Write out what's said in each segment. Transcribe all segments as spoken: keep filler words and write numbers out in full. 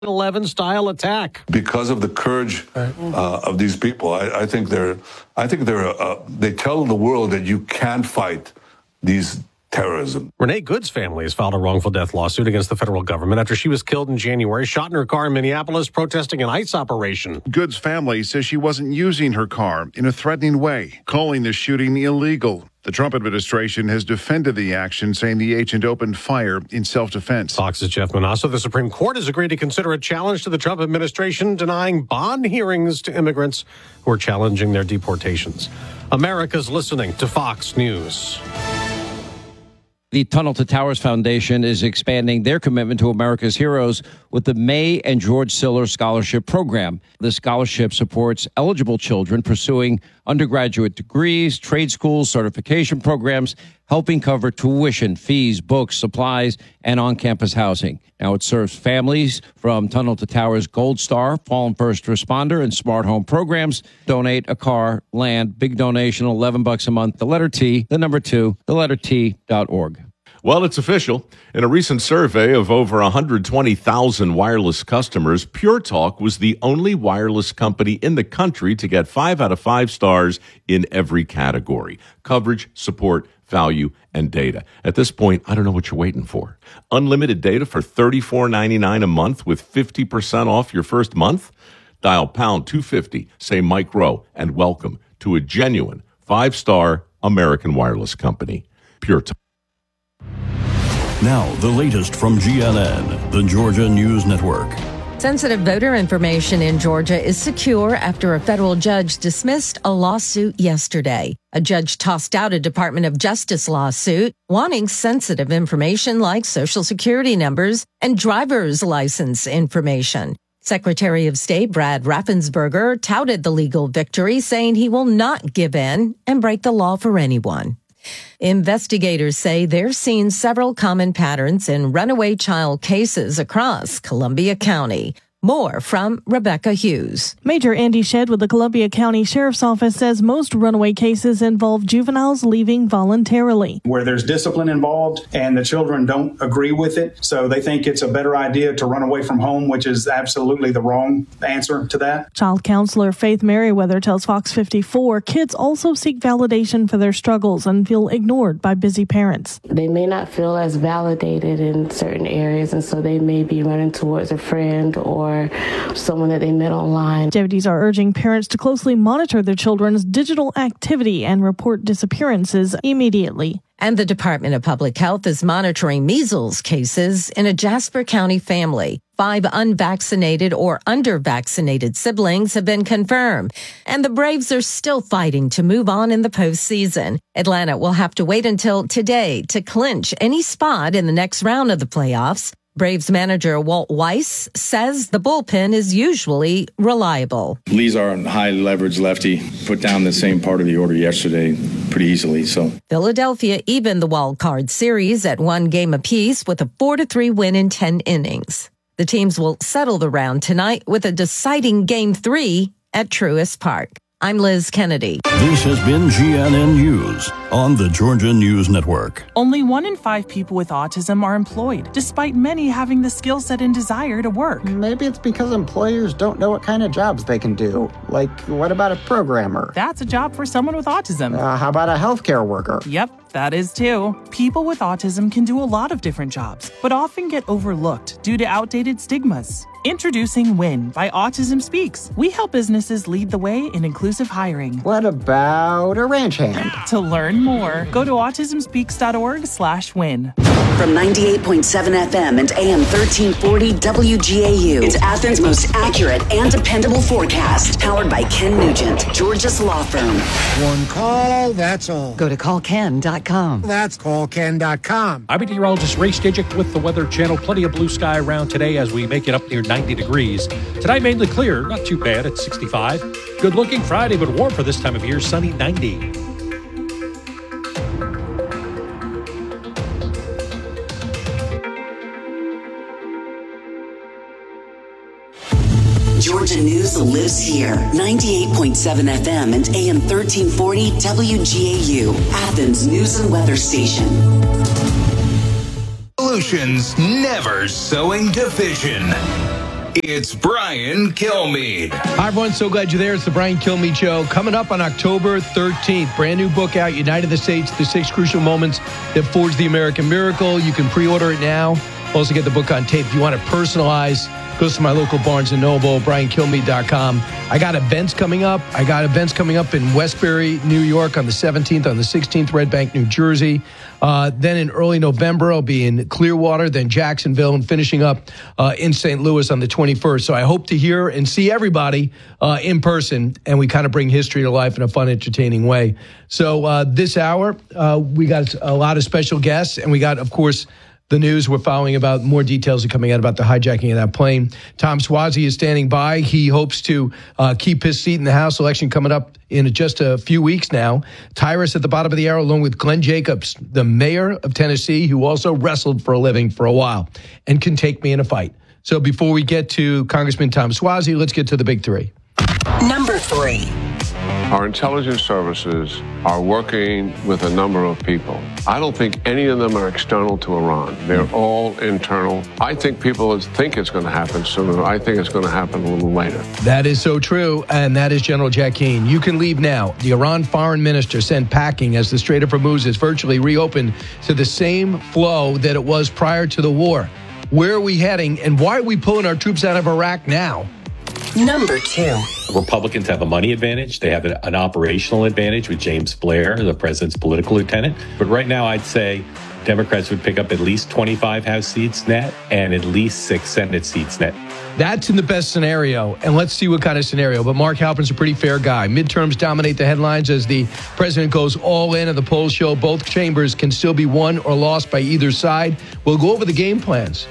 eleven style attack. Because of the courage uh, of these people, I, I think they're, I think they're, uh, they tell the world that you can't fight these terrorism. Renee Good's family has filed a wrongful death lawsuit against the federal government after she was killed in January, shot in her car in Minneapolis, protesting an ICE operation. Good's family says she wasn't using her car in a threatening way, calling the shooting illegal. The Trump administration has defended the action, saying the agent opened fire in self-defense. Fox's Jeff Manasso. The Supreme Court has agreed to consider a challenge to the Trump administration denying bond hearings to immigrants who are challenging their deportations. America's listening to Fox News. The Tunnel to Towers Foundation is expanding their commitment to America's heroes with the May and George Siller Scholarship Program. The scholarship supports eligible children pursuing undergraduate degrees, trade schools, certification programs, helping cover tuition, fees, books, supplies, and on-campus housing. Now it serves families from Tunnel to Towers Gold Star, Fallen First Responder, and Smart Home programs. Donate a car, land, big donation, eleven bucks a month. The letter T, the number two, the letter T dot org. Well, it's official. In a recent survey of over one hundred twenty thousand wireless customers, Pure Talk was the only wireless company in the country to get five out of five stars in every category: coverage, support, value, and data. At this point, I don't know what you're waiting for. Unlimited data for thirty-four ninety-nine a month with fifty percent off your first month? Dial pound two fifty, say Mike Rowe, and welcome to a genuine five-star American wireless company. Pure Talk. Now, the latest from G N N, the Georgia News Network. Sensitive voter information in Georgia is secure after a federal judge dismissed a lawsuit yesterday. A judge tossed out a Department of Justice lawsuit wanting sensitive information like Social Security numbers and driver's license information. Secretary of State Brad Raffensperger touted the legal victory, saying he will not give in and break the law for anyone. Investigators say they're seeing several common patterns in runaway child cases across Columbia County. More from Rebecca Hughes. Major Andy Shedd with the Columbia County Sheriff's Office says most runaway cases involve juveniles leaving voluntarily. Where there's discipline involved and the children don't agree with it, so they think it's a better idea to run away from home, which is absolutely the wrong answer to that. Child counselor Faith Merriweather tells Fox fifty-four kids also seek validation for their struggles and feel ignored by busy parents. They may not feel as validated in certain areas, and so they may be running towards a friend or someone that they met online. Deputies are urging parents to closely monitor their children's digital activity and report disappearances immediately. And the Department of Public Health is monitoring measles cases in a Jasper County family. Five unvaccinated or under-vaccinated siblings have been confirmed. And the Braves are still fighting to move on in the postseason. Atlanta will have to wait until today to clinch any spot in the next round of the playoffs. Braves manager Walt Weiss says the bullpen is usually reliable. Lee's our high leverage lefty. Put down the same part of the order yesterday pretty easily. So Philadelphia evened the wild card series at one game apiece with a four to three win in ten innings. The teams will settle the round tonight with a deciding game three at Truist Park. I'm Liz Kennedy. This has been G N N News on the Georgia News Network. Only one in five people with autism are employed, despite many having the skill set and desire to work. Maybe it's because employers don't know what kind of jobs they can do. Like, what about a programmer? That's a job for someone with autism. Uh, how about a healthcare worker? Yep, that is too. People with autism can do a lot of different jobs, but often get overlooked due to outdated stigmas. Introducing WIN by Autism Speaks. We help businesses lead the way in inclusive hiring. What about a ranch hand? To learn more, go to autismspeaks.org slash win. From ninety-eight point seven F M and A M thirteen forty W G A U, it's Athens' most accurate and dependable forecast. Powered by Ken Nugent, Georgia's law firm. One call, that's all. Go to call ken dot com. That's call ken dot com. I'm meteorologist Ray Stidgick with the Weather Channel. Plenty of blue sky around today as we make it up near ninety degrees. Tonight, mainly clear, not too bad at sixty-five. Good looking Friday, but warm for this time of year, sunny ninety. Georgia News lives here. ninety-eight point seven F M and A M thirteen forty W G A U, Athens News and Weather Station. Solutions never sowing division. It's Brian Kilmeade. Hi, everyone. So glad you're there. It's the Brian Kilmeade Show. Coming up on October thirteenth, brand new book out, United the States, the six crucial moments that forged the American miracle. You can pre-order it now. Also get the book on tape. If you want to personalize, go to my local Barnes and Noble, brian kilmeade dot com. I got events coming up. I got events coming up in Westbury, New York on the seventeenth, on the sixteenth, Red Bank, New Jersey. Uh, then in early November, I'll be in Clearwater, then Jacksonville, and finishing up uh, in Saint Louis on the twenty-first. So I hope to hear and see everybody uh, in person, and we kind of bring history to life in a fun, entertaining way. So uh, this hour, uh, we got a lot of special guests, and we got, of course, the news. We're following about more details are coming out about the hijacking of that plane. Tom Suozzi is standing by. He hopes to uh, keep his seat in the House election coming up in just a few weeks now. Tyrus at the bottom of the hour, along with Glenn Jacobs, the mayor of Tennessee, who also wrestled for a living for a while and can take me in a fight. So before we get to Congressman Tom Suozzi, let's get to the big three. Number three. Our intelligence services are working with a number of people. I don't think any of them are external to Iran. They're all internal. I think people think it's going to happen sooner. I think it's going to happen a little later. That is so true, and that is General Jack Keane. You can leave now. The Iran foreign minister sent packing as the Strait of Hormuz is virtually reopened to the same flow that it was prior to the war. Where are we heading, and why are we pulling our troops out of Iraq now? Number two. Republicans have a money advantage. They have an operational advantage with James Blair, the president's political lieutenant. But right now, I'd say Democrats would pick up at least twenty-five House seats net and at least six Senate seats net. That's in the best scenario, and let's see what kind of scenario. But Mark Halpern's a pretty fair guy. Midterms dominate the headlines as the president goes all in, and the polls show both chambers can still be won or lost by either side. We'll go over the game plans.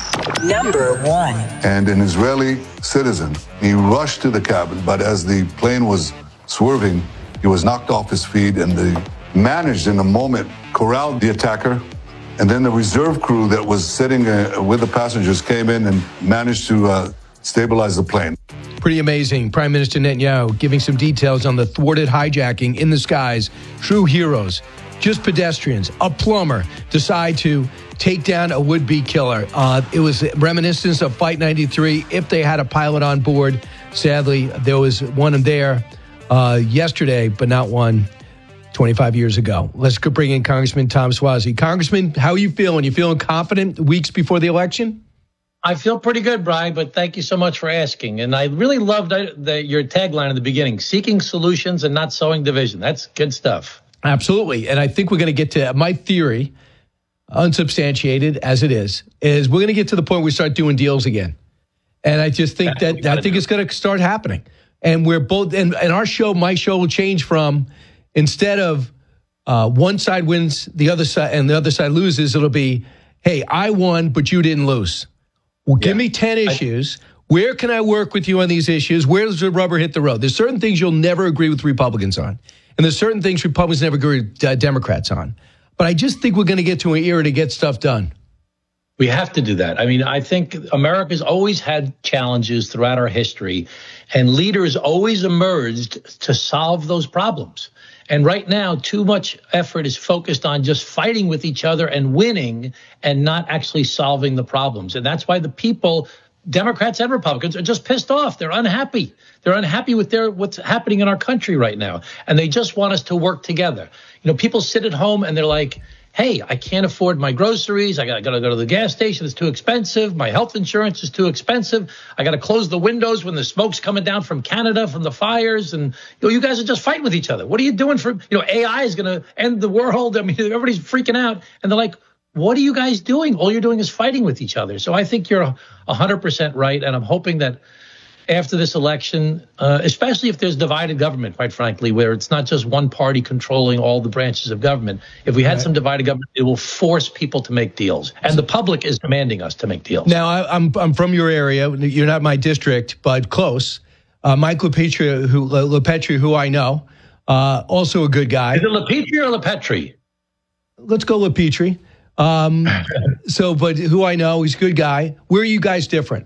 Number one. And an Israeli citizen, he rushed to the cabin, but as the plane was swerving, he was knocked off his feet, and they managed in a moment corralled the attacker. And then the reserve crew that was sitting uh, with the passengers came in and managed to uh, stabilize the plane. Pretty amazing. Prime Minister Netanyahu giving some details on the thwarted hijacking in the skies. True heroes, just pedestrians, a plumber decide to take down a would-be killer. Uh, it was reminiscent of Flight ninety-three if they had a pilot on board. Sadly, there was one there uh, yesterday, but not one twenty-five years ago. Let's go bring in Congressman Tom Suozzi. Congressman, how are you feeling? You feeling confident weeks before the election? I feel pretty good, Brian, but thank you so much for asking. And I really loved the, the, your tagline in the beginning, seeking solutions and not sowing division. That's good stuff. Absolutely. And I think we're going to get to my theory, unsubstantiated as it is, is we're going to get to the point where we start doing deals again. And I just think that, I think it's going to start happening. And we're both, and, and our show, my show will change from, instead of uh, one side wins, the other side, and the other side loses, it'll be, hey, I won, but you didn't lose. Well, give yeah. me ten issues. I, Where can I work with you on these issues? Where does the rubber hit the road? There's certain things you'll never agree with Republicans on. And there's certain things Republicans never agree with uh, Democrats on. But I just think we're going to get to an era to get stuff done. We have to do that. I mean, I think America's always had challenges throughout our history, and leaders always emerged to solve those problems. And right now, too much effort is focused on just fighting with each other and winning and not actually solving the problems. And that's why the people, Democrats and Republicans, are just pissed off. They're unhappy. They're unhappy with their what's happening in our country right now. And they just want us to work together. You know, people sit at home and they're like, hey, I can't afford my groceries. I got to go to the gas station. It's too expensive. My health insurance is too expensive. I got to close the windows when the smoke's coming down from Canada, from the fires. And you know, you guys are just fighting with each other. What are you doing for, you know, A I is going to end the world. I mean, everybody's freaking out. And they're like, what are you guys doing? All you're doing is fighting with each other. So I think you're one hundred percent right. And I'm hoping that after this election, uh, especially if there's divided government, quite frankly, where it's not just one party controlling all the branches of government. If we had right. some divided government, it will force people to make deals. And the public is demanding us to make deals. Now, I, I'm I'm from your area. You're not my district, but close. Uh, Mike LaPetri, who, LaPetri, who I know, uh, also a good guy. Is it LaPetri or LaPetri? Let's go LaPetri. Um, so, but who I know, he's a good guy. Where are you guys different?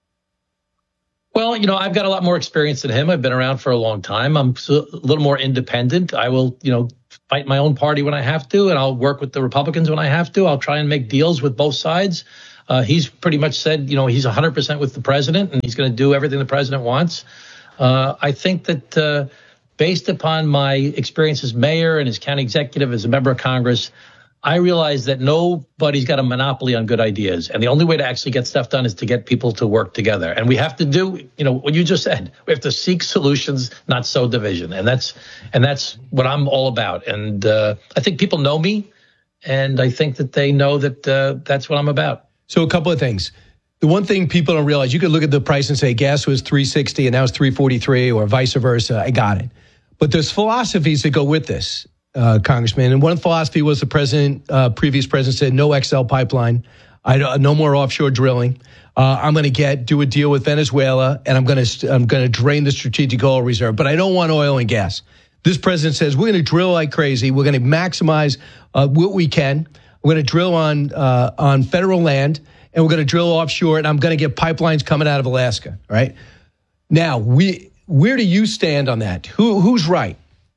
Well, you know, I've got a lot more experience than him. I've been around for a long time. I'm a little more independent. I will, you know, fight my own party when I have to, and I'll work with the Republicans when I have to. I'll try and make deals with both sides. Uh, he's pretty much said, you know, he's one hundred percent with the president and he's going to do everything the president wants. Uh, I think that uh, based upon my experience as mayor and as county executive, as a member of Congress, I realize that nobody's got a monopoly on good ideas. And the only way to actually get stuff done is to get people to work together. And we have to do, you know, what you just said. We have to seek solutions, not sow division. And that's and that's what I'm all about. And uh, I think people know me. And I think that they know that uh, that's what I'm about. So a couple of things. The one thing people don't realize, you could look at the price and say gas was three sixty and now it's three forty-three or vice versa. I got it. But there's philosophies that go with this. Uh, Congressman, and one philosophy was the president, uh, previous president said, no X L pipeline, I don't, no more offshore drilling. Uh, I'm going to get do a deal with Venezuela, and I'm going to I'm going to drain the strategic oil reserve, but I don't want oil and gas. This president says we're going to drill like crazy. We're going to maximize uh, what we can. We're going to drill on uh, on federal land, and we're going to drill offshore, and I'm going to get pipelines coming out of Alaska. Right now, we where do you stand on that? Who who's right?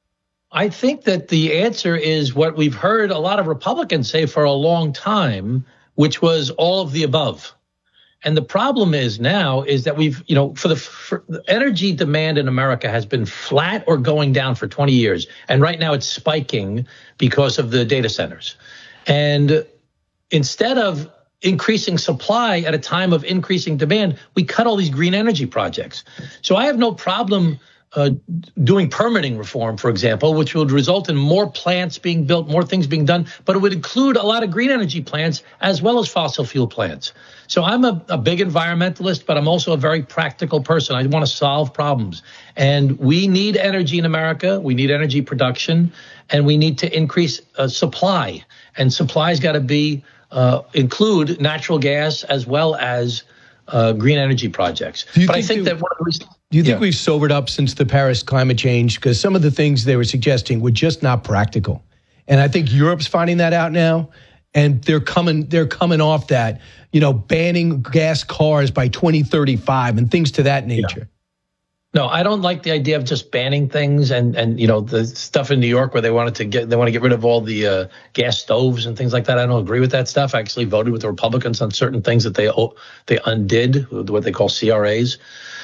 I think that the answer is what we've heard a lot of Republicans say for a long time, which was all of the above. And the problem is now is that we've, you know, for the, for the energy demand in America has been flat or going down for twenty years. And right now it's spiking because of the data centers. And instead of increasing supply at a time of increasing demand, we cut all these green energy projects. So I have no problem Uh, doing permitting reform, for example, which would result in more plants being built, more things being done, but it would include a lot of green energy plants as well as fossil fuel plants. So I'm a, a big environmentalist, but I'm also a very practical person. I want to solve problems. And we need energy in America. We need energy production, and we need to increase uh, supply. And supply's got to be uh, include natural gas as well as uh, green energy projects. But think I think that one of the reasons. Do you think Yeah. we've sobered up since the Paris climate change? Because some of the things they were suggesting were just not practical. And I think Europe's finding that out now. And they're coming they're coming off that, you know, banning gas cars by twenty thirty-five and things to that nature. Yeah. No, I don't like the idea of just banning things and, and you know, the stuff in New York where they wanted to get they want to get rid of all the uh, gas stoves and things like that. I don't agree with that stuff. I actually voted with the Republicans on certain things that they they undid, what they call C R As.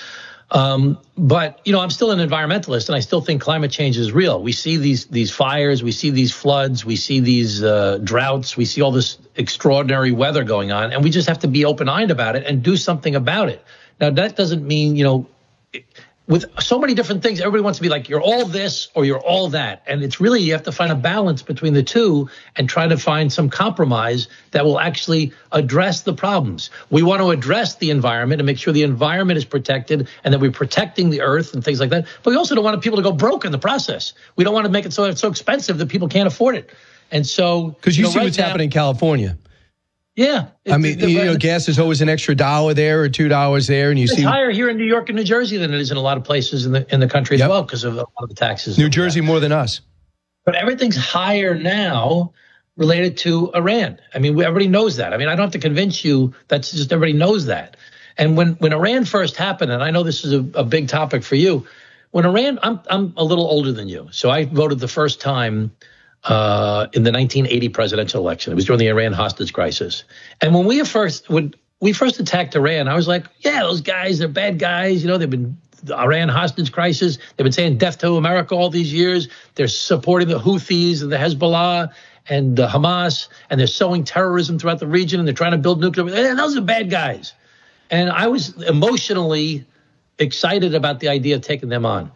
Um, but, you know, I'm still an environmentalist, and I still think climate change is real. We see these these fires, we see these floods, we see these uh, droughts, we see all this extraordinary weather going on, and we just have to be open-eyed about it and do something about it. Now, that doesn't mean, you know, with so many different things, everybody wants to be like, you're all this or you're all that. And it's really, you have to find a balance between the two and try to find some compromise that will actually address the problems. We want to address the environment and make sure the environment is protected and that we're protecting the earth and things like that. But we also don't want people to go broke in the process. We don't want to make it so it's so expensive that people can't afford it. And so, because you, you know, see right what's now, happening in California. Yeah. I mean, the, you know, gas is always an extra dollar there or two dollars there. And you it's see higher here in New York and New Jersey than it is in a lot of places in the in the country yep. as well because of a lot of the taxes. New Jersey more than us. But everything's higher now related to Iran. I mean, everybody knows that. I mean, I don't have to convince you. That's just everybody knows that. And when, when Iran first happened, and I know this is a, a big topic for you, when Iran, I'm I'm a little older than you. So I voted the first time Uh, in the nineteen eighty presidential election. It was during the Iran hostage crisis. And when we first when we first attacked Iran, I was like, yeah, those guys, they're bad guys. You know, they've been the Iran hostage crisis. They've been saying death to America all these years. They're supporting the Houthis and the Hezbollah and the Hamas, and they're sowing terrorism throughout the region, and they're trying to build nuclear. And those are bad guys. And I was emotionally excited about the idea of taking them on.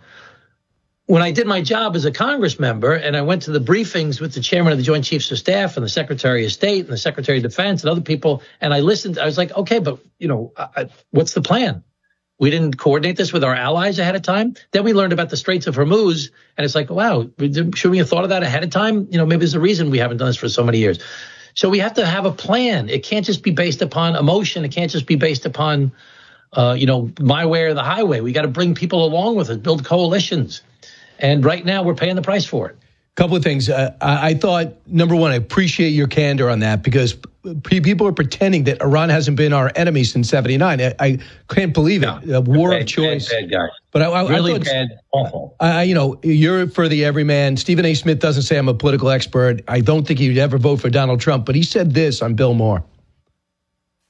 When I did my job as a Congress member and I went to the briefings with the chairman of the Joint Chiefs of Staff and the Secretary of State and the Secretary of Defense and other people, and I listened, I was like, okay, but, you know, I, what's the plan? We didn't coordinate this with our allies ahead of time. Then we learned about the Straits of Hormuz, and it's like, wow, should we have thought of that ahead of time? You know, maybe there's a reason we haven't done this for so many years. So we have to have a plan. It can't just be based upon emotion. It can't just be based upon, uh, you know, my way or the highway. We got to bring people along with us, build coalitions. And right now, we're paying the price for it. Couple of things. Uh, I, I thought, number one, I appreciate your candor on that because p- people are pretending that Iran hasn't been our enemy since seventy-nine. I, I can't believe it. No, a war bad, of choice. Bad, bad guy. But I, I, really I thought, bad, awful. I, you know, you're for the everyman. Stephen A. Smith doesn't say I'm a political expert. I don't think he'd ever vote for Donald Trump, but he said this on Bill Maher.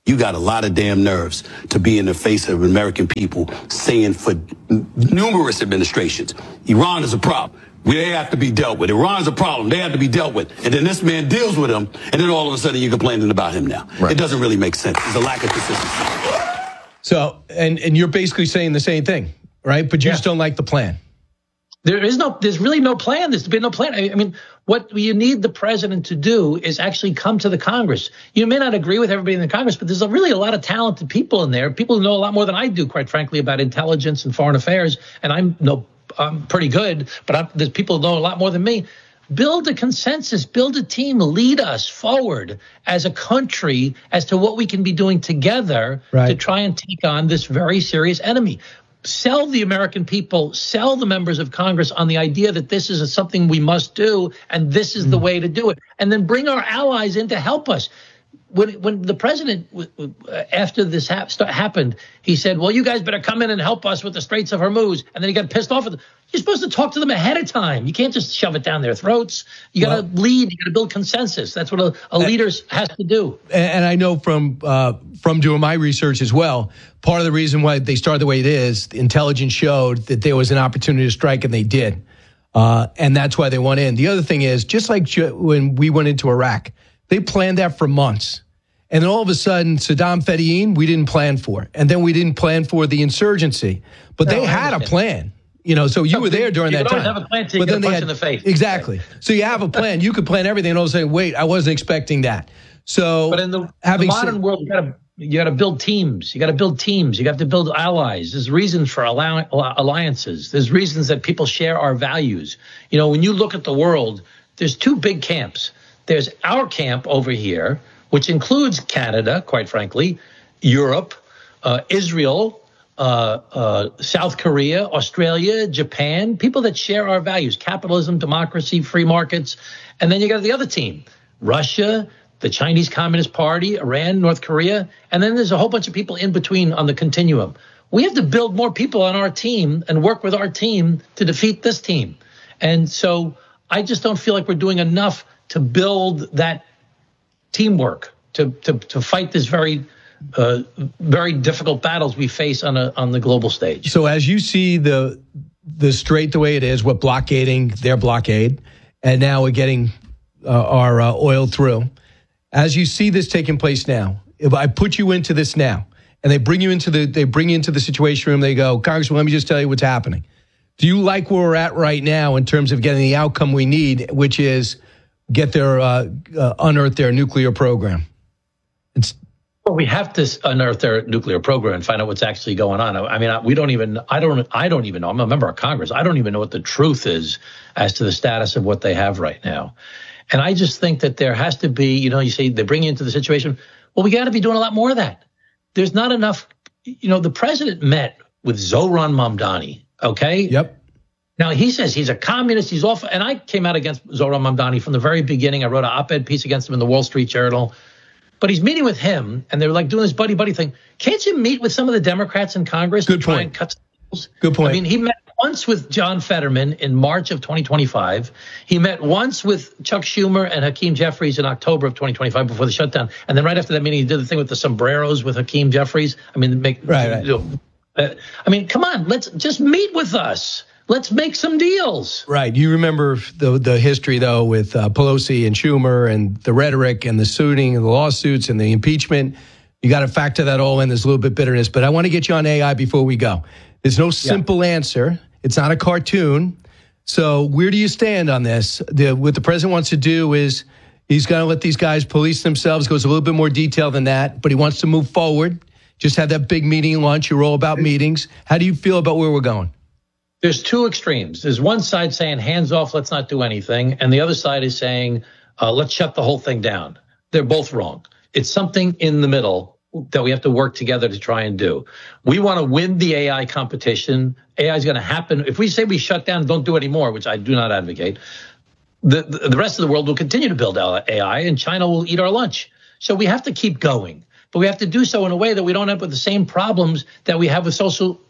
You got a lot of damn nerves to be in the face of American people saying for n- numerous administrations, Iran is a problem. They have to be dealt with. Iran is a problem. They have to be dealt with. And then this man deals with them, and then all of a sudden you're complaining about him now. Right. It doesn't really make sense. There's a lack of consistency. So, and, and you're basically saying the same thing, right? But you yeah. just don't like the plan. There is no, there's really no plan. There's been no plan. I mean, what you need the president to do is actually come to the Congress. You may not agree with everybody in the Congress, but there's a really a lot of talented people in there. People who know a lot more than I do, quite frankly, about intelligence and foreign affairs. And I'm no, I'm pretty good, but I'm, there's people who know a lot more than me. Build a consensus, build a team, lead us forward as a country as to what we can be doing together right. to try and take on this very serious enemy. Sell the American people, sell the members of Congress on the idea that this is something we must do and this is mm. the way to do it. And then bring our allies in to help us. When when the president, after this ha- start, happened, he said, well, you guys better come in and help us with the Straits of Hormuz. And then he got pissed off with them. You're supposed to talk to them ahead of time. You can't just shove it down their throats. You got to well, lead. You got to build consensus. That's what a, a leader has to do. And I know from uh, from doing my research as well, part of the reason why they started the way it is, the intelligence showed that there was an opportunity to strike, and they did. Uh, and that's why they went in. The other thing is, just like when we went into Iraq, they planned that for months. And then all of a sudden, Saddam Fedayeen, we didn't plan for. And then we didn't plan for the insurgency. But no, they had a plan. You know, so you no, were there during you that time. You have a plan until you get a punch had, in the face. Exactly. So you have a plan. You could plan everything and all of a sudden, wait, I wasn't expecting that. So But in the, having the modern said, world, you got to you got to build teams. You got to build teams. You have to build allies. There's reasons for alli- alliances. There's reasons that people share our values. You know, when you look at the world, there's two big camps. There's our camp over here, which includes Canada, quite frankly, Europe, uh, Israel, uh, uh, South Korea, Australia, Japan, people that share our values, capitalism, democracy, free markets. And then you got the other team, Russia, the Chinese Communist Party, Iran, North Korea. And then there's a whole bunch of people in between on the continuum. We have to build more people on our team and work with our team to defeat this team. And so I just don't feel like we're doing enough to build that teamwork to to to fight this very uh, very difficult battles we face on a on the global stage. So as you see the the strait the way it is, we're blockading their blockade, and now we're getting uh, our uh, oil through. As you see this taking place now, if I put you into this now, and they bring you into the they bring you into the Situation Room, they go, Congressman, let me just tell you what's happening. Do you like where we're at right now in terms of getting the outcome we need, which is get their uh, uh, unearth their nuclear program? It's well, we have to unearth their nuclear program and find out what's actually going on. I mean, we don't even, I don't, I don't even know. I'm a member of Congress. I don't even know what the truth is as to the status of what they have right now. And I just think that there has to be, you know, you say they bring you into the situation. Well, we got to be doing a lot more of that. There's not enough, you know, the president met with Zohran Mamdani. Okay. Yep. Now, he says he's a communist. He's awful. And I came out against Zohran Mamdani from the very beginning. I wrote an op-ed piece against him in the Wall Street Journal. But he's meeting with him, and they're like doing this buddy-buddy thing. Can't you meet with some of the Democrats in Congress Good to try point. and cut deals? Good point. I mean, he met once with John Fetterman in March of twenty twenty-five. He met once with Chuck Schumer and Hakeem Jeffries in October of twenty twenty-five before the shutdown. And then right after that meeting, he did the thing with the sombreros with Hakeem Jeffries. I mean, make right, right. You know, uh, I mean, come on, let's just meet with us. Let's make some deals. Right. You remember the the history, though, with uh, Pelosi and Schumer and the rhetoric and the suiting and the lawsuits and the impeachment. You got to factor that all in. There's a little bit of bitterness. But I want to get you on A I before we go. There's no simple yeah. answer. It's not a cartoon. So where do you stand on this? The, what the president wants to do is he's going to let these guys police themselves. Goes a little bit more detail than that. But he wants to move forward. Just had that big meeting lunch. You're all about meetings. How do you feel about where we're going? There's two extremes. There's one side saying hands off, let's not do anything. And the other side is saying, uh, let's shut the whole thing down. They're both wrong. It's something in the middle that we have to work together to try and do. We want to win the A I competition. A I is going to happen. If we say we shut down, don't do anymore, which I do not advocate, the, the, the rest of the world will continue to build A I and China will eat our lunch. So we have to keep going. But we have to do so in a way that we don't end up with the same problems that we have with social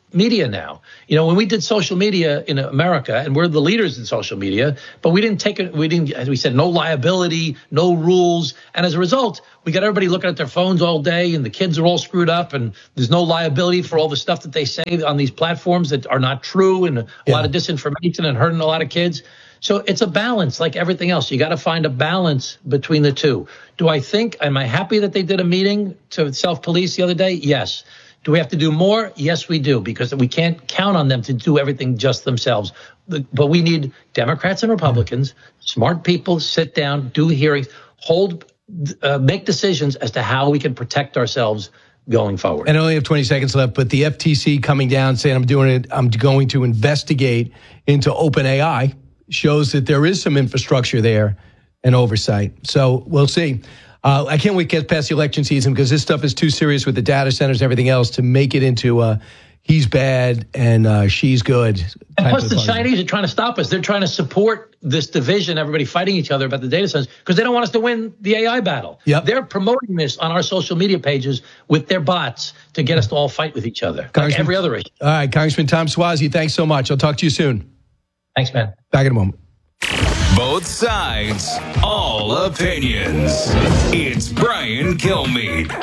media now. You know, when we did social media in America, and we're the leaders in social media, but we didn't take it, we didn't, as we said, no liability, no rules. And as a result, we got everybody looking at their phones all day, and the kids are all screwed up, and there's no liability for all the stuff that they say on these platforms that are not true, and a yeah. lot of disinformation and hurting a lot of kids. So it's a balance like everything else. You got to find a balance between the two. Do I think, am I happy that they did a meeting to self-police the other day? Yes. Do we have to do more? Yes, we do, because we can't count on them to do everything just themselves. But we need Democrats and Republicans, smart people, sit down, do hearings, hold, uh, make decisions as to how we can protect ourselves going forward. And I only have twenty seconds left, but the F T C coming down saying I'm doing it, I'm going to investigate into OpenAI shows that there is some infrastructure there and oversight. So we'll see. Uh, I can't wait to get past the election season because this stuff is too serious with the data centers and everything else to make it into uh, he's bad and uh, she's good. And plus the Chinese are trying to stop us. They're trying to support this division, everybody fighting each other about the data centers because they don't want us to win the A I battle. Yep. They're promoting this on our social media pages with their bots to get us to all fight with each other, like every other issue. All right, Congressman Tom Suozzi, thanks so much. I'll talk to you soon. Thanks, man. Back in a moment. Both sides, all opinions. It's Brian Kilmeade.